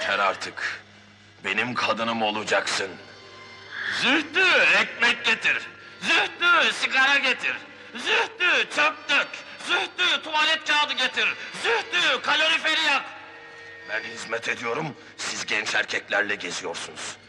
Yeter artık. Benim kadınım olacaksın. Zühtü ekmek getir. Zühtü sigara getir. Zühtü çöp dök. Zühtü tuvalet kağıdı getir. Zühtü kaloriferi yak. Ben hizmet ediyorum, siz genç erkeklerle geziyorsunuz.